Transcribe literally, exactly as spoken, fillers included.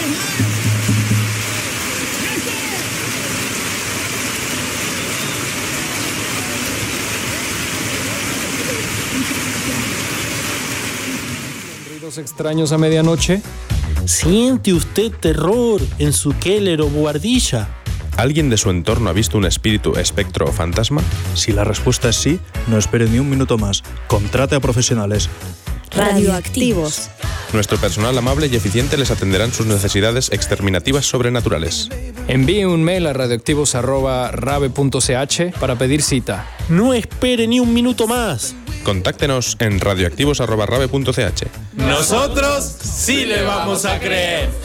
Ruidos extraños a medianoche. ¿Siente usted terror en su Keller o buhardilla? ¿Alguien de su entorno ha visto un espíritu, espectro o fantasma? Si la respuesta es sí, no espere ni un minuto más. Contrate a profesionales. Radioactivos. Nuestro personal amable y eficiente les atenderán sus necesidades exterminativas sobrenaturales. Envíe un mail a radioactivos arroba rave punto c h para pedir cita. No espere ni un minuto más. Contáctenos en radioactivos arroba rave punto c h. Nosotros sí le vamos a creer.